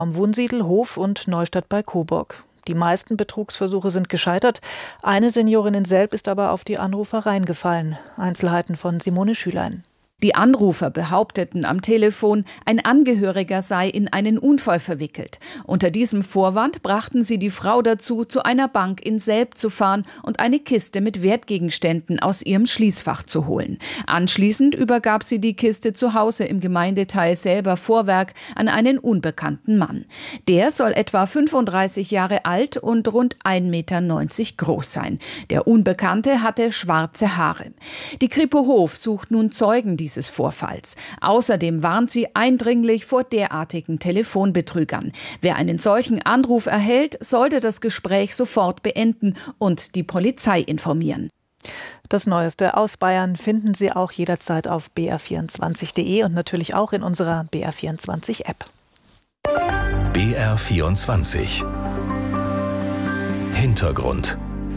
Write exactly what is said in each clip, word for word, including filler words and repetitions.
Am Wunsiedel, Hof und Neustadt bei Coburg. Die meisten Betrugsversuche sind gescheitert. Eine Seniorin in Selb ist aber auf die Anrufer reingefallen. Einzelheiten von Simone Schülein. Die Anrufer behaupteten am Telefon, ein Angehöriger sei in einen Unfall verwickelt. Unter diesem Vorwand brachten sie die Frau dazu, zu einer Bank in Selb zu fahren und eine Kiste mit Wertgegenständen aus ihrem Schließfach zu holen. Anschließend übergab sie die Kiste zu Hause im Gemeindeteil Selber Vorwerk an einen unbekannten Mann. Der soll etwa fünfunddreißig Jahre alt und rund ein Meter neunzig groß sein. Der Unbekannte hatte schwarze Haare. Die Kripo Hof sucht nun Zeugen dieses dieses Vorfalls. Außerdem warnt sie eindringlich vor derartigen Telefonbetrügern. Wer einen solchen Anruf erhält, sollte das Gespräch sofort beenden und die Polizei informieren. Das Neueste aus Bayern finden Sie auch jederzeit auf b r vierundzwanzig punkt de und natürlich auch in unserer B R vierundzwanzig App. B R vierundzwanzig Hintergrund.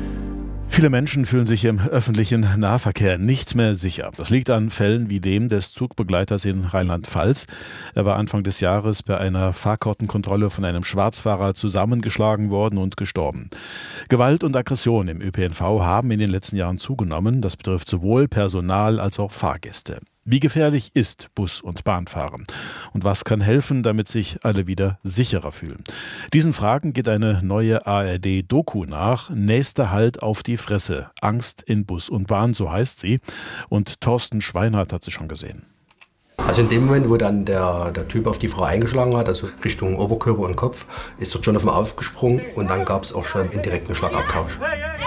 Viele Menschen fühlen sich im öffentlichen Nahverkehr nicht mehr sicher. Das liegt an Fällen wie dem des Zugbegleiters in Rheinland-Pfalz. Er war Anfang des Jahres bei einer Fahrkartenkontrolle von einem Schwarzfahrer zusammengeschlagen worden und gestorben. Gewalt und Aggression im Ö P N V haben in den letzten Jahren zugenommen. Das betrifft sowohl Personal als auch Fahrgäste. Wie gefährlich ist Bus- und Bahnfahren? Und was kann helfen, damit sich alle wieder sicherer fühlen? Diesen Fragen geht eine neue A R D-Doku nach. Nächster Halt auf die Fresse. Angst in Bus und Bahn, so heißt sie. Und Thorsten Schweinhardt hat sie schon gesehen. Also in dem Moment, wo dann der, der Typ auf die Frau eingeschlagen hat, also Richtung Oberkörper und Kopf, ist dort schon auf ihn aufgesprungen und dann gab es auch schon einen indirekten Schlagabtausch.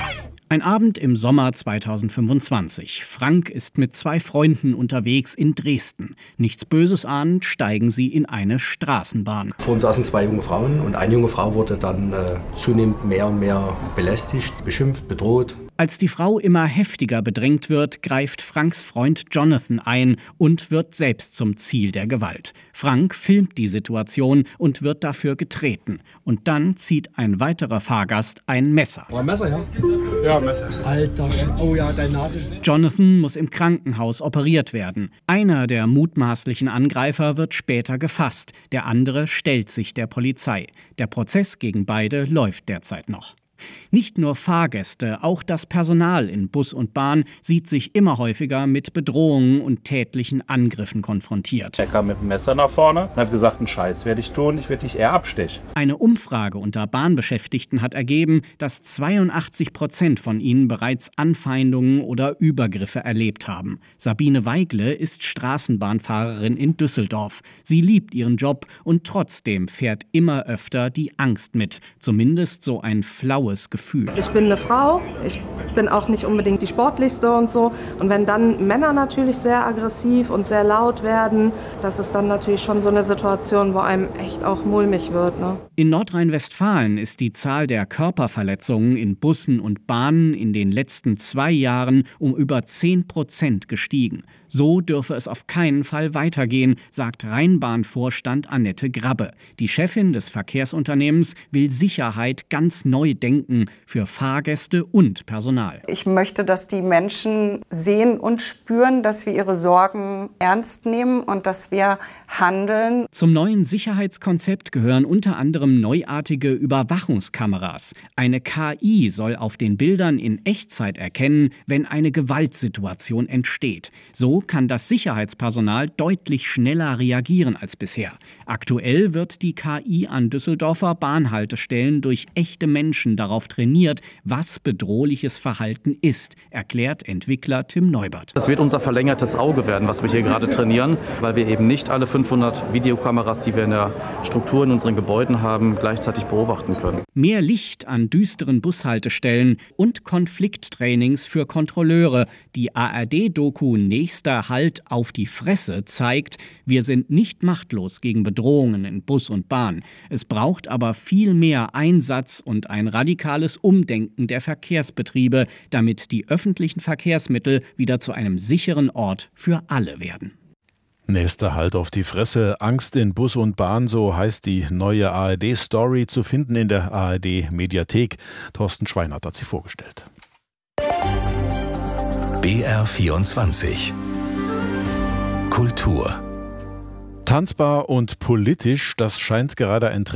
Ein Abend im Sommer zweitausendfünfundzwanzig. Frank ist mit zwei Freunden unterwegs in Dresden. Nichts Böses ahnend steigen sie in eine Straßenbahn. Vor uns saßen zwei junge Frauen und eine junge Frau wurde dann äh, zunehmend mehr und mehr belästigt, beschimpft, bedroht. Als die Frau immer heftiger bedrängt wird, greift Franks Freund Jonathan ein und wird selbst zum Ziel der Gewalt. Frank filmt die Situation und wird dafür getreten. Und dann zieht ein weiterer Fahrgast ein Messer. Oh, ein Messer, ja? Ja, Messer. Alter, oh ja, deine Nase. Jonathan muss im Krankenhaus operiert werden. Einer der mutmaßlichen Angreifer wird später gefasst. Der andere stellt sich der Polizei. Der Prozess gegen beide läuft derzeit noch. Nicht nur Fahrgäste, auch das Personal in Bus und Bahn sieht sich immer häufiger mit Bedrohungen und tätlichen Angriffen konfrontiert. Er kam mit dem Messer nach vorne und hat gesagt, einen Scheiß werde ich tun, ich werde dich eher abstechen. Eine Umfrage unter Bahnbeschäftigten hat ergeben, dass zweiundachtzig Prozent von ihnen bereits Anfeindungen oder Übergriffe erlebt haben. Sabine Weigle ist Straßenbahnfahrerin in Düsseldorf. Sie liebt ihren Job und trotzdem fährt immer öfter die Angst mit. Zumindest so ein flaues Gefühl. Ich bin eine Frau, ich bin auch nicht unbedingt die sportlichste und so. Und wenn dann Männer natürlich sehr aggressiv und sehr laut werden, das ist dann natürlich schon so eine Situation, wo einem echt auch mulmig wird, ne? In Nordrhein-Westfalen ist die Zahl der Körperverletzungen in Bussen und Bahnen in den letzten zwei Jahren um über zehn Prozent gestiegen. So dürfe es auf keinen Fall weitergehen, sagt Rheinbahn-Vorstand Annette Grabbe. Die Chefin des Verkehrsunternehmens will Sicherheit ganz neu denken für Fahrgäste und Personal. Ich möchte, dass die Menschen sehen und spüren, dass wir ihre Sorgen ernst nehmen und dass wir handeln. Zum neuen Sicherheitskonzept gehören unter anderem neuartige Überwachungskameras. Eine K I soll auf den Bildern in Echtzeit erkennen, wenn eine Gewaltsituation entsteht. So kann das Sicherheitspersonal deutlich schneller reagieren als bisher. Aktuell wird die K I an Düsseldorfer Bahnhaltestellen durch echte Menschen darauf trainiert, was bedrohliches Verhalten ist, erklärt Entwickler Tim Neubert. Das wird unser verlängertes Auge werden, was wir hier gerade trainieren, weil wir eben nicht alle fünfhundert Videokameras, die wir in der Struktur in unseren Gebäuden haben, gleichzeitig beobachten können. Mehr Licht an düsteren Bushaltestellen und Konflikttrainings für Kontrolleure. Die A R D-Doku Nächster Halt auf die Fresse zeigt, wir sind nicht machtlos gegen Bedrohungen in Bus und Bahn. Es braucht aber viel mehr Einsatz und ein radikales Umdenken der Verkehrsbetriebe, damit die öffentlichen Verkehrsmittel wieder zu einem sicheren Ort für alle werden. Nächster Halt auf die Fresse. Angst in Bus und Bahn, so heißt die neue A R D-Story, zu finden in der A R D-Mediathek. Thorsten Schweinhardt hat sie vorgestellt. B R vierundzwanzig Kultur. Tanzbar und politisch, das scheint gerade ein Trend